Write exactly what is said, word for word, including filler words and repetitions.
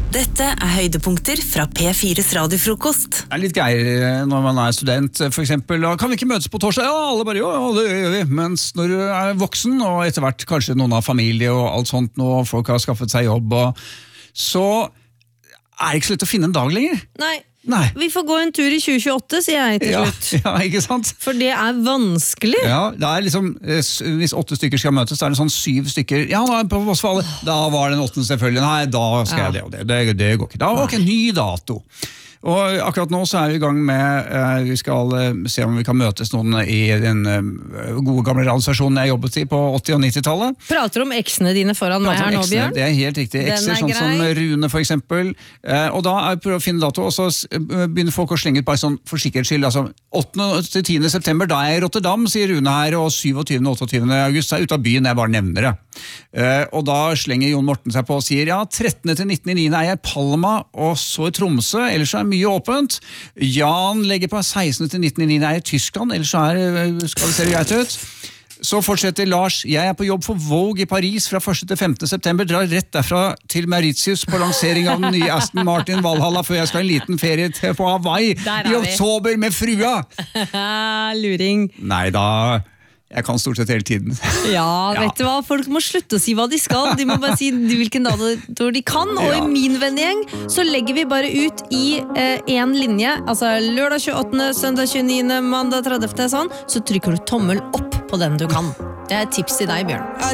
Dette er høydepunkter fra P fires radiofrokost. Det er litt greier når man er student, for eksempel. Kan vi ikke møtes på torsdag? Ja, alle bare, jo, det gjør vi. Mens når du er voksen, og etter hvert kanskje noen har familie og alt sånt nå, og folk har skaffet seg jobb, og så er det ikke så lett å finne en dag lenger. Nei. Nei. Vi får gå en tur i tjue tjueåtte, sier jeg til slutt. Ja, ja, ikke sant? For det er vanskelig. Ja, det er liksom, hvis åtte stykker skal møtes, så er det sånn syv stykker. Ja, da, på Vossfallet, da var den åttende selvfølgelig. Nei, da skal Ja. jeg det og det. Det, det går ikke. Da var ikke en ny dato. Og akkurat nå så er vi i gang med, eh, vi skal eh, se om vi kan møtes noen i den eh, gode gamle radiostasjonen jeg jobbet i på åtti- og nittitallet. Prater om eksene dine foran meg her nå, Eksene, Bjørn. det er helt riktig. Den Ekser, er sånn som grei. Rune for eksempel. Eh, og da er jeg prøver å finne dato, og så s- begynner folk å slenge ut bare sånn for sikkerhets skyld. Altså, åttende til tiende september, da er jeg i Rotterdam, sier Rune her, og syvogtyvende og åtteogtyvende august er jeg ute av byen, jeg bare nevner det. Eh, og da slenger Jon Morten seg på og sier, ja, trettende til nittende niende er jeg i Palma, og så i Tromsø, ellers er mye åpent. Jan legger på sekstende til nittende niende er jeg i Tyskland, ellers er, skal det se greit ut. Så fortsetter Lars, jeg er på jobb for Vogue i Paris fra første til femtende september, drar rett derfra til Mauritius på lansering av den nye Aston Martin Valhalla, før jeg skal ha en liten ferie til på Hawaii Der er i vi. oktober med frua. Luring. Nei da, jeg kan stort sett hele tiden. Ja, Ja. vet du hva? Folk må slutte å si hva de skal. De må bare si hvilken dato de kan. Og Ja. i min vennegjeng så legger vi bare ut i én linje. Altså lørdag tjueåttende, søndag tjueniende, mandag tredivte, sånn. Så trykker du tommel opp på den du kan. Det er et tips til deg, Bjørn.